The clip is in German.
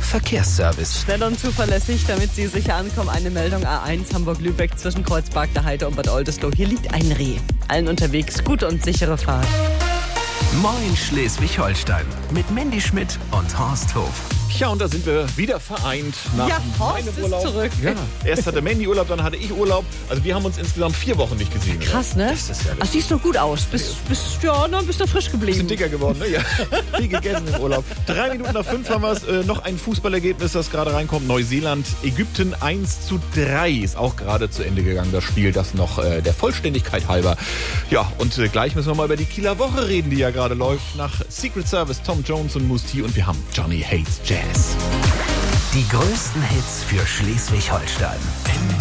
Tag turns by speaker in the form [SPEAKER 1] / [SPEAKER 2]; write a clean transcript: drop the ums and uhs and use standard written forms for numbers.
[SPEAKER 1] Verkehrsservice.
[SPEAKER 2] Schnell und zuverlässig, damit Sie sicher ankommen. Eine Meldung A1 Hamburg-Lübeck zwischen Kreuzberg der Heide und Bad Oldesloe. Hier liegt ein Reh. Allen unterwegs gute und sichere Fahrt.
[SPEAKER 1] Moin Schleswig-Holstein mit Mandy Schmidt und Horst Hof.
[SPEAKER 3] Ja, und da sind wir wieder vereint nach
[SPEAKER 2] Horst
[SPEAKER 3] meinem
[SPEAKER 2] ist
[SPEAKER 3] Urlaub.
[SPEAKER 2] zurück.
[SPEAKER 3] Ja, erst hatte Mandy Urlaub, dann hatte ich Urlaub. Also wir haben uns insgesamt 4 Wochen nicht gesehen.
[SPEAKER 2] Krass, ne?
[SPEAKER 3] Das ist ja
[SPEAKER 2] Ach, siehst noch gut aus. Bist du frisch geblieben.
[SPEAKER 3] bisschen dicker geworden, ne? Ja. Viel gegessen im Urlaub. 3 Minuten nach 5 haben wir es. Noch ein Fußballergebnis, das gerade reinkommt. Neuseeland, Ägypten 1:3 ist auch gerade zu Ende gegangen, das Spiel. Das noch der Vollständigkeit halber. Ja, und gleich müssen wir mal über die Kieler Woche reden, die ja gerade läuft. Nach Secret Service, Tom Jones und Mousse T. Und wir haben Johnny Hates Jazz.
[SPEAKER 1] Die größten Hits für Schleswig-Holstein.